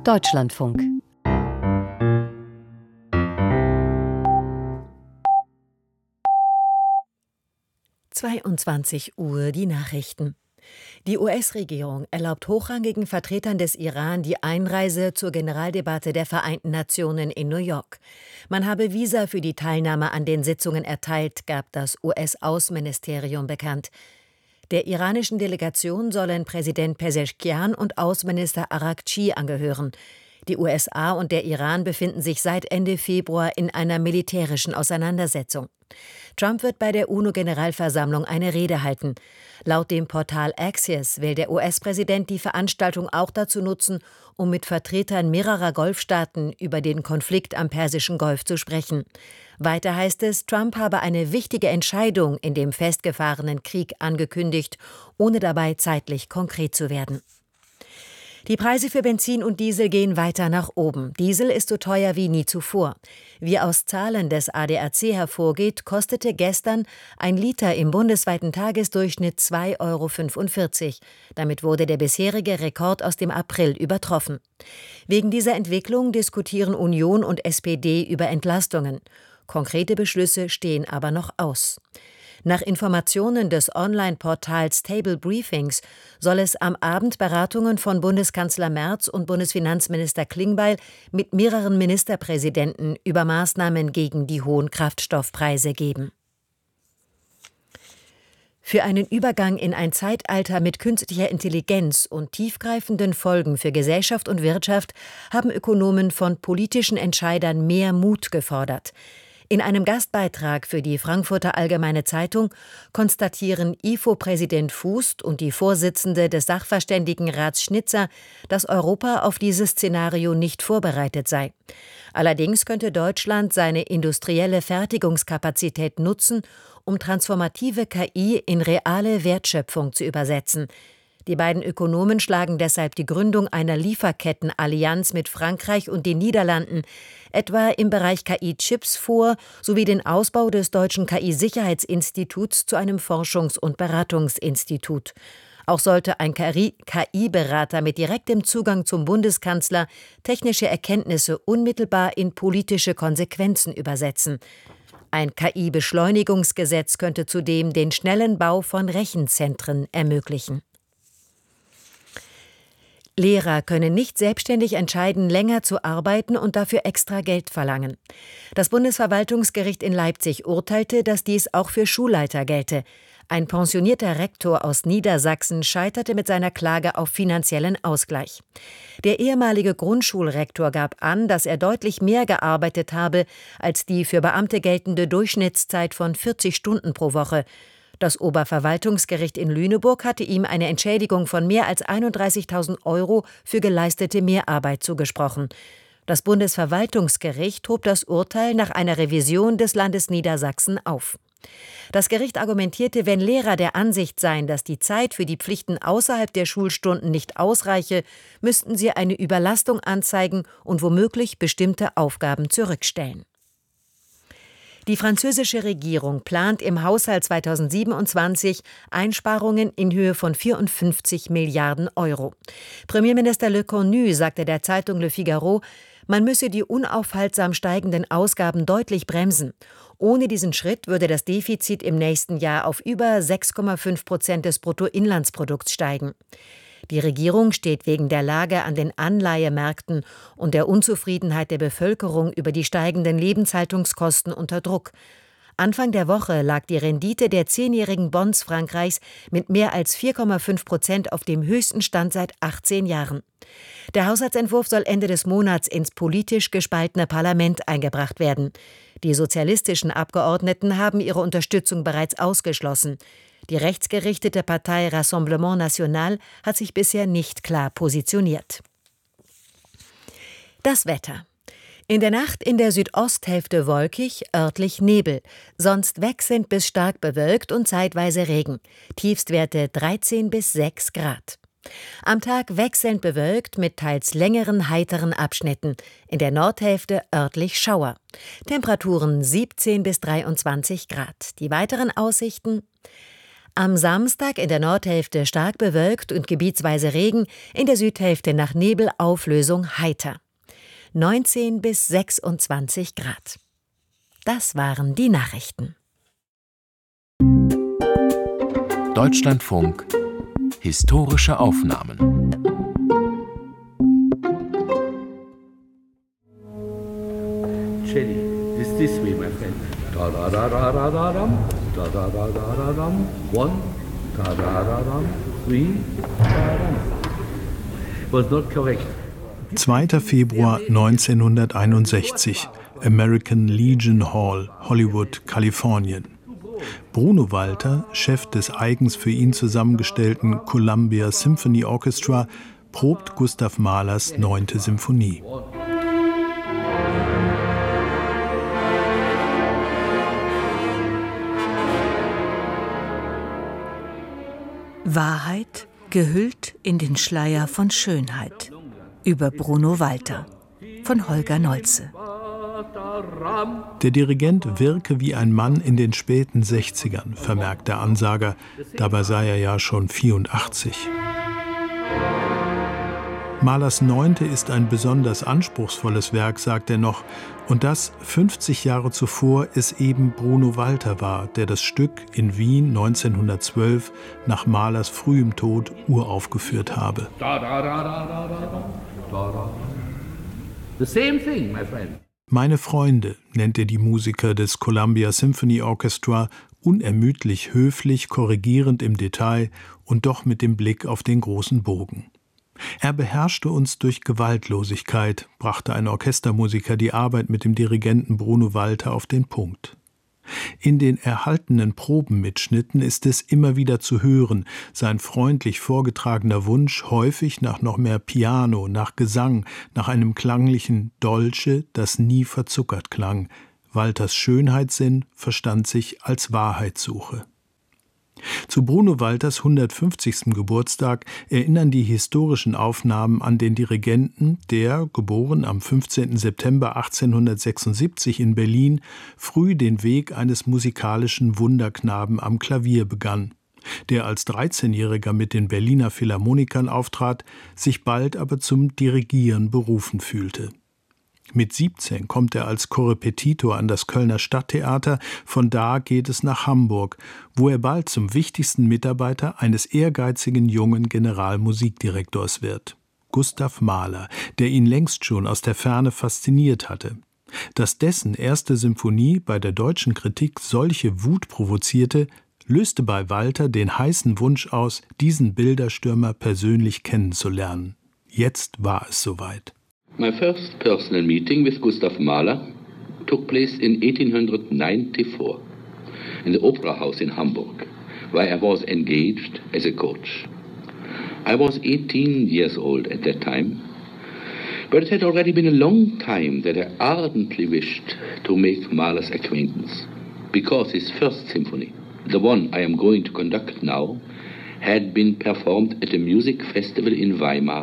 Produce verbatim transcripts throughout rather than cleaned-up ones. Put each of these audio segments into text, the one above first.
Deutschlandfunk. zweiundzwanzig Uhr die Nachrichten. Die U S-Regierung erlaubt hochrangigen Vertretern des Iran die Einreise zur Generaldebatte der Vereinten Nationen in New York. Man habe Visa für die Teilnahme an den Sitzungen erteilt, gab das U S-Außenministerium bekannt. Der iranischen Delegation sollen Präsident Pezeshkian und Außenminister Araghchi angehören. Die U S A und der Iran befinden sich seit Ende Februar in einer militärischen Auseinandersetzung. Trump wird bei der UNO-Generalversammlung eine Rede halten. Laut dem Portal Axios will der U S-Präsident die Veranstaltung auch dazu nutzen, um mit Vertretern mehrerer Golfstaaten über den Konflikt am Persischen Golf zu sprechen. Weiter heißt es, Trump habe eine wichtige Entscheidung in dem festgefahrenen Krieg angekündigt, ohne dabei zeitlich konkret zu werden. Die Preise für Benzin und Diesel gehen weiter nach oben. Diesel ist so teuer wie nie zuvor. Wie aus Zahlen des A D A C hervorgeht, kostete gestern ein Liter im bundesweiten Tagesdurchschnitt zwei Euro fünfundvierzig. Damit wurde der bisherige Rekord aus dem April übertroffen. Wegen dieser Entwicklung diskutieren Union und S P D über Entlastungen. Konkrete Beschlüsse stehen aber noch aus. Nach Informationen des Online-Portals Table Briefings soll es am Abend Beratungen von Bundeskanzler Merz und Bundesfinanzminister Klingbeil mit mehreren Ministerpräsidenten über Maßnahmen gegen die hohen Kraftstoffpreise geben. Für einen Übergang in ein Zeitalter mit künstlicher Intelligenz und tiefgreifenden Folgen für Gesellschaft und Wirtschaft haben Ökonomen von politischen Entscheidern mehr Mut gefordert. In einem Gastbeitrag für die Frankfurter Allgemeine Zeitung konstatieren I F O-Präsident Fußt und die Vorsitzende des Sachverständigenrats Schnitzer, dass Europa auf dieses Szenario nicht vorbereitet sei. Allerdings könnte Deutschland seine industrielle Fertigungskapazität nutzen, um transformative K I in reale Wertschöpfung zu übersetzen. Die beiden Ökonomen schlagen deshalb die Gründung einer Lieferkettenallianz mit Frankreich und den Niederlanden, etwa im Bereich K I-Chips vor, sowie den Ausbau des Deutschen K I-Sicherheitsinstituts zu einem Forschungs- und Beratungsinstitut. Auch sollte ein K I-Berater mit direktem Zugang zum Bundeskanzler technische Erkenntnisse unmittelbar in politische Konsequenzen übersetzen. Ein K I-Beschleunigungsgesetz könnte zudem den schnellen Bau von Rechenzentren ermöglichen. Lehrer können nicht selbstständig entscheiden, länger zu arbeiten und dafür extra Geld verlangen. Das Bundesverwaltungsgericht in Leipzig urteilte, dass dies auch für Schulleiter gelte. Ein pensionierter Rektor aus Niedersachsen scheiterte mit seiner Klage auf finanziellen Ausgleich. Der ehemalige Grundschulrektor gab an, dass er deutlich mehr gearbeitet habe als die für Beamte geltende Durchschnittszeit von vierzig Stunden pro Woche. Das Oberverwaltungsgericht in Lüneburg hatte ihm eine Entschädigung von mehr als einunddreißigtausend Euro für geleistete Mehrarbeit zugesprochen. Das Bundesverwaltungsgericht hob das Urteil nach einer Revision des Landes Niedersachsen auf. Das Gericht argumentierte, wenn Lehrer der Ansicht seien, dass die Zeit für die Pflichten außerhalb der Schulstunden nicht ausreiche, müssten sie eine Überlastung anzeigen und womöglich bestimmte Aufgaben zurückstellen. Die französische Regierung plant im Haushalt zweitausendsiebenundzwanzig Einsparungen in Höhe von vierundfünfzig Milliarden Euro. Premierminister Le Cornu sagte der Zeitung Le Figaro, man müsse die unaufhaltsam steigenden Ausgaben deutlich bremsen. Ohne diesen Schritt würde das Defizit im nächsten Jahr auf über sechs Komma fünf Prozent des Bruttoinlandsprodukts steigen. Die Regierung steht wegen der Lage an den Anleihemärkten und der Unzufriedenheit der Bevölkerung über die steigenden Lebenshaltungskosten unter Druck. Anfang der Woche lag die Rendite der zehnjährigen Bonds Frankreichs mit mehr als vier Komma fünf Prozent auf dem höchsten Stand seit achtzehn Jahren. Der Haushaltsentwurf soll Ende des Monats ins politisch gespaltene Parlament eingebracht werden. Die sozialistischen Abgeordneten haben ihre Unterstützung bereits ausgeschlossen. Die rechtsgerichtete Partei Rassemblement National hat sich bisher nicht klar positioniert. Das Wetter. In der Nacht in der Südosthälfte wolkig, örtlich Nebel, sonst wechselnd bis stark bewölkt und zeitweise Regen. Tiefstwerte dreizehn bis sechs Grad. Am Tag wechselnd bewölkt mit teils längeren heiteren Abschnitten. In der Nordhälfte örtlich Schauer. Temperaturen siebzehn bis dreiundzwanzig Grad. Die weiteren Aussichten: Am Samstag in der Nordhälfte stark bewölkt und gebietsweise Regen, in der Südhälfte nach Nebelauflösung heiter. neunzehn bis sechsundzwanzig Grad. Das waren die Nachrichten. Deutschlandfunk Historische Aufnahmen. Celli, is this way, my friend. Da da da da da da dum, da da da da da dum, one, da da da dum, three, da dum. Was not correct. zweiter Februar neunzehnhunderteinundsechzig, American Legion Hall, Hollywood, Kalifornien. Bruno Walter, Chef des eigens für ihn zusammengestellten Columbia Symphony Orchestra, probt Gustav Mahlers neunte Symphonie. Wahrheit gehüllt in den Schleier von Schönheit. Über Bruno Walter von Holger Nolze. Der Dirigent wirke wie ein Mann in den späten sechzigern, vermerkt der Ansager. Dabei sei er ja schon vierundachtzig. Mahlers Neunte ist ein besonders anspruchsvolles Werk, sagt er noch. Und das fünfzig Jahre zuvor es eben Bruno Walter war, der das Stück in Wien neunzehnhundertzwölf nach Mahlers frühem Tod uraufgeführt habe. The same thing, my friend. Meine Freunde nennt er die Musiker des Columbia Symphony Orchestra, unermüdlich höflich, korrigierend im Detail und doch mit dem Blick auf den großen Bogen. Er beherrschte uns durch Gewaltlosigkeit, brachte ein Orchestermusiker die Arbeit mit dem Dirigenten Bruno Walter auf den Punkt. In den erhaltenen Probenmitschnitten ist es immer wieder zu hören, sein freundlich vorgetragener Wunsch häufig nach noch mehr Piano, nach Gesang, nach einem klanglichen Dolce, das nie verzuckert klang. Walters Schönheitssinn verstand sich als Wahrheitssuche. Zu Bruno Walters hundertfünfzigsten Geburtstag erinnern die historischen Aufnahmen an den Dirigenten, der, geboren am fünfzehnten September achtzehnhundertsechsundsiebzig in Berlin, früh den Weg eines musikalischen Wunderknaben am Klavier begann, der als dreizehnjähriger mit den Berliner Philharmonikern auftrat, sich bald aber zum Dirigieren berufen fühlte. Mit siebzehn kommt er als Korrepetitor an das Kölner Stadttheater, von da geht es nach Hamburg, wo er bald zum wichtigsten Mitarbeiter eines ehrgeizigen jungen Generalmusikdirektors wird. Gustav Mahler, der ihn längst schon aus der Ferne fasziniert hatte. Dass dessen erste Symphonie bei der deutschen Kritik solche Wut provozierte, löste bei Walter den heißen Wunsch aus, diesen Bilderstürmer persönlich kennenzulernen. Jetzt war es soweit. My first personal meeting with Gustav Mahler took place in eighteen ninety-four in the Opera House in Hamburg, where I was engaged as a coach. I was eighteen years old at that time, but it had already been a long time that I ardently wished to make Mahler's acquaintance, because his first symphony, the one I am going to conduct now, had been performed at a music festival in Weimar,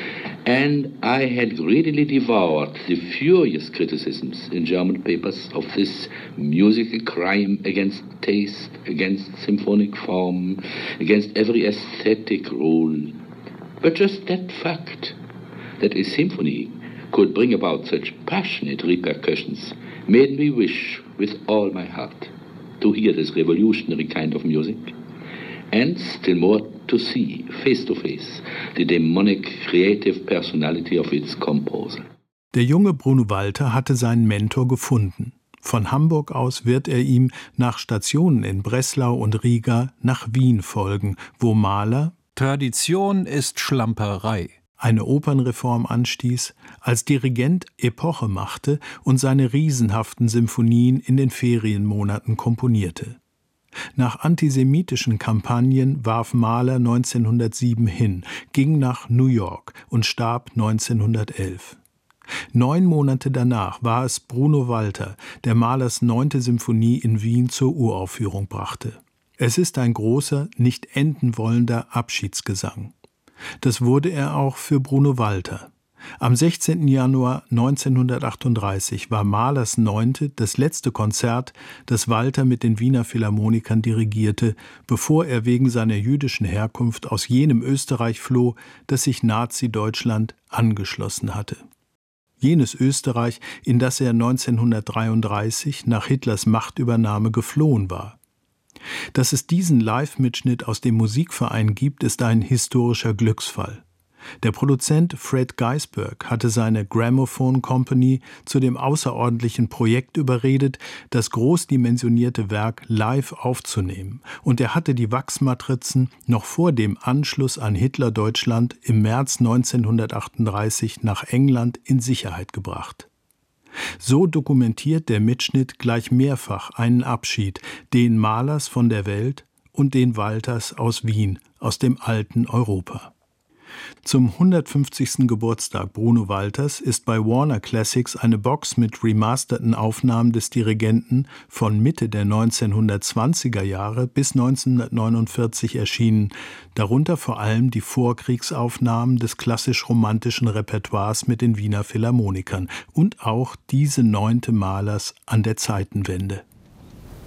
and I had greedily devoured the furious criticisms in German papers of this musical crime against taste, against symphonic form, against every aesthetic rule. But just that fact, that a symphony could bring about such passionate repercussions, made me wish with all my heart to hear this revolutionary kind of music, and still more to see, face to face, the demonic creative personality of its composer. Der junge Bruno Walter hatte seinen Mentor gefunden. Von Hamburg aus wird er ihm nach Stationen in Breslau und Riga nach Wien folgen, wo Mahler Tradition ist Schlamperei eine Opernreform anstieß, als Dirigent Epoche machte und seine riesenhaften Symphonien in den Ferienmonaten komponierte. Nach antisemitischen Kampagnen warf Mahler neunzehnhundertsieben hin, ging nach New York und starb neunzehnhundertelf. Neun Monate danach war es Bruno Walter, der Mahlers neunte Symphonie in Wien zur Uraufführung brachte. Es ist ein großer, nicht enden wollender Abschiedsgesang. Das wurde er auch für Bruno Walter. Am sechzehnten Januar neunzehnhundertachtunddreißig war Mahlers neunte, das letzte Konzert, das Walter mit den Wiener Philharmonikern dirigierte, bevor er wegen seiner jüdischen Herkunft aus jenem Österreich floh, das sich Nazi-Deutschland angeschlossen hatte. Jenes Österreich, in das er neunzehnhundertdreiunddreißig nach Hitlers Machtübernahme geflohen war. Dass es diesen Live-Mitschnitt aus dem Musikverein gibt, ist ein historischer Glücksfall. Der Produzent Fred Geisberg hatte seine Gramophone Company zu dem außerordentlichen Projekt überredet, das großdimensionierte Werk live aufzunehmen, und er hatte die Wachsmatrizen noch vor dem Anschluss an Hitler-Deutschland im März neunzehnhundertachtunddreißig nach England in Sicherheit gebracht. So dokumentiert der Mitschnitt gleich mehrfach einen Abschied, den Mahlers von der Welt und den Walters aus Wien, aus dem alten Europa. Zum hundertfünfzigsten Geburtstag Bruno Walters ist bei Warner Classics eine Box mit remasterten Aufnahmen des Dirigenten von Mitte der neunzehnhundertzwanziger Jahre bis neunzehnhundertneunundvierzig erschienen, darunter vor allem die Vorkriegsaufnahmen des klassisch-romantischen Repertoires mit den Wiener Philharmonikern und auch diese neunte Mahlers an der Zeitenwende.